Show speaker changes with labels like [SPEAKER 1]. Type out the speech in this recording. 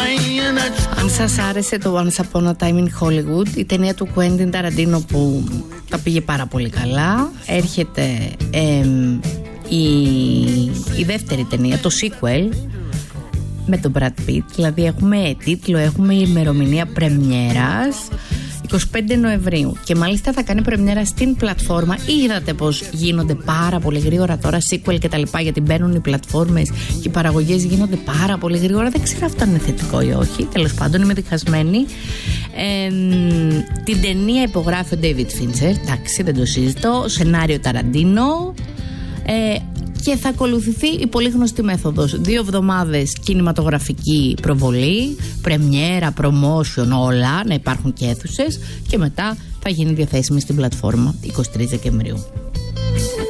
[SPEAKER 1] Αν σας άρεσε το Once Upon a Time in Hollywood, η ταινία του Quentin Tarantino που τα πήγε πάρα πολύ καλά, έρχεται η δεύτερη ταινία, το sequel με τον Brad Pitt. Δηλαδή έχουμε τίτλο, έχουμε ημερομηνία πρεμιέρας 25 Νοεμβρίου και μάλιστα θα κάνει πρεμιέρα στην πλατφόρμα. Είδατε πως γίνονται πάρα πολύ γρήγορα τώρα sequel και τα λοιπά, γιατί μπαίνουν οι πλατφόρμες και οι παραγωγές γίνονται πάρα πολύ γρήγορα. Δεν ξέρω αυτό είναι θετικό ή όχι, τέλος πάντων είμαι διχασμένη. Την ταινία υπογράφει ο David Fincher, εντάξει, δεν το συζητώ, σενάριο Tarantino, και θα ακολουθηθεί η πολύ γνωστή μέθοδος. 2 εβδομάδες κινηματογραφική προβολή, πρεμιέρα, promotion, όλα, να υπάρχουν και αίθουσες, και μετά θα γίνει διαθέσιμη στην πλατφόρμα 23 Δεκεμβρίου.